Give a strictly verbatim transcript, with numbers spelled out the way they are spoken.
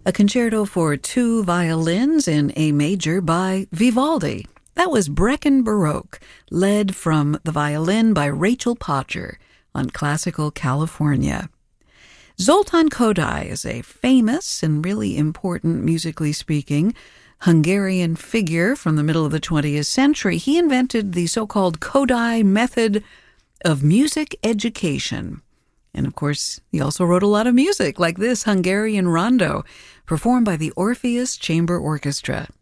a concerto for two violins in A major by Vivaldi. That was Brecon Baroque, led from the violin by Rachel Potcher on Classical California. Zoltán Kodály is a famous and really important, musically speaking, Hungarian figure from the middle of the twentieth century. He invented the so-called Kodály method of music education. And of course, he also wrote a lot of music, like this Hungarian rondo, performed by the Orpheus Chamber Orchestra.